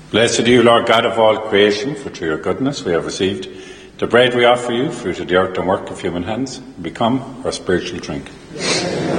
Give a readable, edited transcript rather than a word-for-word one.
Blessed are you, Lord God of all creation, for through your goodness we have received the bread we offer you, fruit of the earth and work of human hands, become our spiritual drink.